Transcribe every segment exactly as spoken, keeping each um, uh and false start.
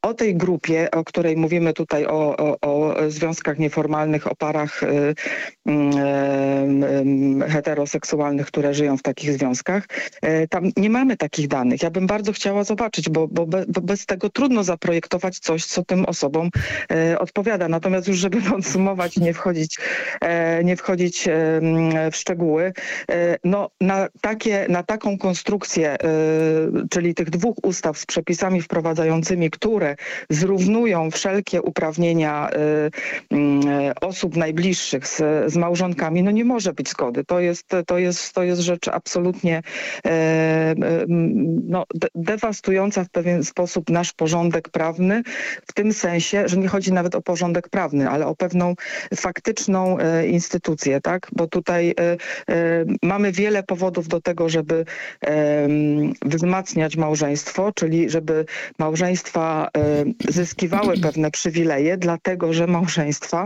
o tej grupie, o której mówimy tutaj, o, o, o związkach nieformalnych, o parach heteroseksualnych, które żyją w takich związkach. Tam nie mamy takich danych. Ja bym bardzo chciała zobaczyć, bo, bo, be, bo bez tego trudno zaprojektować coś, co tym osobom e, odpowiada. Natomiast już, żeby podsumować, nie wchodzić, e, nie wchodzić e, w szczegóły, e, no na, takie, na taką konstrukcję, e, czyli tych dwóch ustaw z przepisami wprowadzającymi, które zrównują wszelkie uprawnienia e, e, osób najbliższych z, z małżonkami, no nie może być zgody. To jest, to jest, to jest rzecz absolutnie e, no, de, dewastująca w pewien sposób nasz porządek prawny, w tym sensie, że nie chodzi nawet o porządek prawny, ale o pewną faktyczną e, instytucję, tak? Bo tutaj e, e, mamy wiele powodów do tego, żeby e, wzmacniać małżeństwo, czyli żeby małżeństwa e, zyskiwały pewne przywileje, dlatego że małżeństwa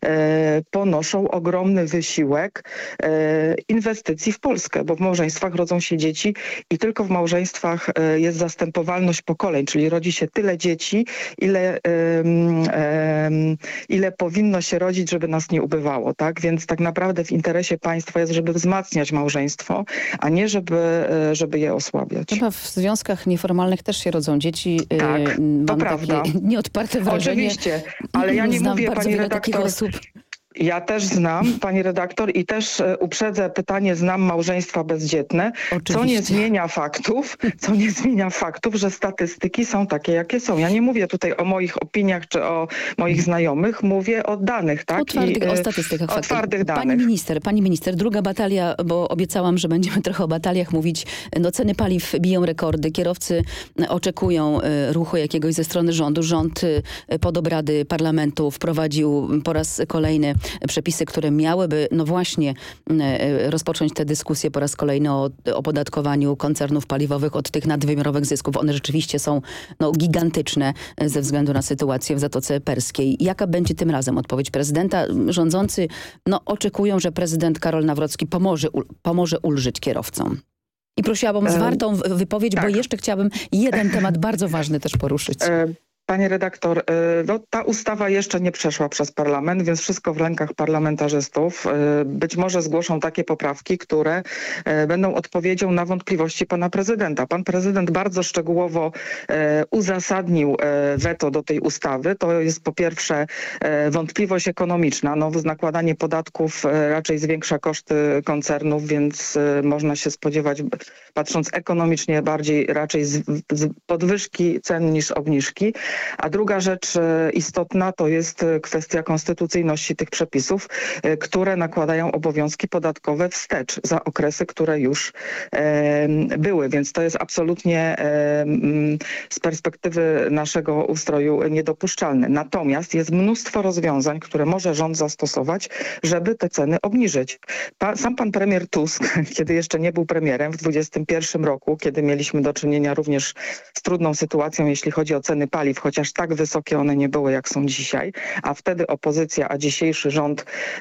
e, ponoszą ogromny wysiłek e, inwestycji w Polskę, bo w małżeństwach rodzą się dzieci i tylko w małżeństwach e, jest zastępowalność pokoleń, czyli rodzi się tyle dzieci, ile, um, um, ile powinno się rodzić, żeby nas nie ubywało, tak? Więc tak naprawdę w interesie państwa jest, żeby wzmacniać małżeństwo, a nie żeby, żeby je osłabiać. Chyba w związkach nieformalnych też się rodzą dzieci. Tak, to Mam prawda. Takie nieodparte wrażenie. Oczywiście, ale ja nie Znam mówię, bardzo pani wiele redaktor... takich osób. Ja też znam, pani redaktor, i też e, uprzedzę pytanie, znam małżeństwa bezdzietne, Oczywiście. co nie zmienia faktów, co nie zmienia faktów, że statystyki są takie, jakie są. Ja nie mówię tutaj o moich opiniach czy o moich znajomych, mówię o danych, tak? O twardych, I, o statystykach. o faktów. twardych danych. Pani minister, pani minister, druga batalia, bo obiecałam, że będziemy trochę o bataliach mówić. No, ceny paliw biją rekordy, kierowcy oczekują y, ruchu jakiegoś ze strony rządu. Rząd y, pod obrady parlamentu wprowadził po raz kolejny przepisy, które miałyby, no właśnie, rozpocząć tę dyskusję po raz kolejny o opodatkowaniu koncernów paliwowych od tych nadwymiarowych zysków. One rzeczywiście są no, gigantyczne ze względu na sytuację w Zatoce Perskiej. Jaka będzie tym razem odpowiedź prezydenta? Rządzący no, oczekują, że prezydent Karol Nawrocki pomoże, pomoże ulżyć kierowcom. I prosiłabym o zwartą wypowiedź, tak. Bo jeszcze chciałabym jeden temat bardzo ważny też poruszyć. Panie redaktor, no, ta ustawa jeszcze nie przeszła przez parlament, więc wszystko w rękach parlamentarzystów. Być może zgłoszą takie poprawki, które będą odpowiedzią na wątpliwości pana prezydenta. Pan prezydent bardzo szczegółowo uzasadnił weto do tej ustawy. To jest po pierwsze wątpliwość ekonomiczna. No, nakładanie podatków raczej zwiększa koszty koncernów, więc można się spodziewać, patrząc ekonomicznie, bardziej raczej z, z podwyżki cen niż obniżki. A druga rzecz istotna to jest kwestia konstytucyjności tych przepisów, które nakładają obowiązki podatkowe wstecz za okresy, które już e, były. Więc to jest absolutnie e, z perspektywy naszego ustroju niedopuszczalne. Natomiast jest mnóstwo rozwiązań, które może rząd zastosować, żeby te ceny obniżyć. Pa, sam pan premier Tusk, kiedy jeszcze nie był premierem w dwudziestym pierwszym roku, kiedy mieliśmy do czynienia również z trudną sytuacją, jeśli chodzi o ceny paliw, chociaż tak wysokie one nie były, jak są dzisiaj, a wtedy opozycja, a dzisiejszy rząd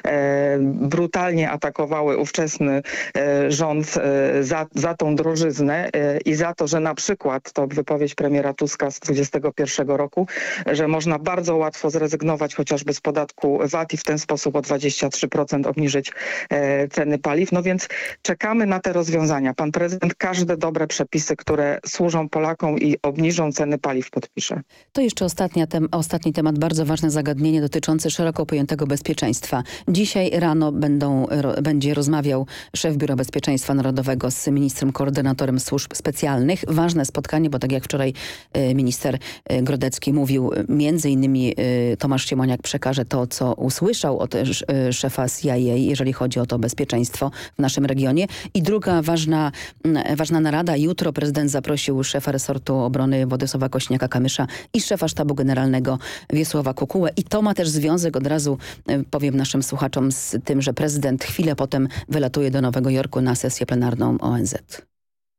e, brutalnie atakowały ówczesny e, rząd e, za, za tą drożyznę e, i za to, że na przykład, to wypowiedź premiera Tuska z dwudziestego pierwszego roku, że można bardzo łatwo zrezygnować chociażby z podatku V A T i w ten sposób o dwadzieścia trzy procent obniżyć e, ceny paliw. No więc czekamy na te rozwiązania. Pan prezydent każde dobre przepisy, które służą Polakom i obniżą ceny paliw, podpisze. To jeszcze ostatnia tem, ostatni temat, bardzo ważne zagadnienie dotyczące szeroko pojętego bezpieczeństwa. Dzisiaj rano będą, ro, będzie rozmawiał szef Biura Bezpieczeństwa Narodowego z ministrem koordynatorem służb specjalnych. Ważne spotkanie, bo tak jak wczoraj y, minister y, Grodecki mówił, między innymi y, Tomasz Siemoniak przekaże to, co usłyszał od y, szefa C I A, jeżeli chodzi o to bezpieczeństwo w naszym regionie. I druga ważna, y, ważna narada. Jutro prezydent zaprosił szefa resortu obrony Władysława Kośniaka-Kamysza i szefa sztabu generalnego Wiesława Kukułę. I to ma też związek, od razu powiem naszym słuchaczom, z tym, że prezydent chwilę potem wylatuje do Nowego Jorku na sesję plenarną O N Z.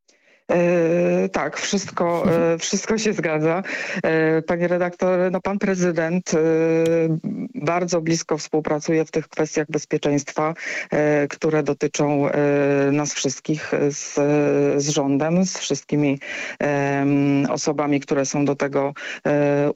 E, tak, wszystko, e, wszystko się zgadza. E, panie redaktor, no pan prezydent e, bardzo blisko współpracuje w tych kwestiach bezpieczeństwa, e, które dotyczą e, nas wszystkich z, z rządem, z wszystkimi e, osobami, które są do tego e,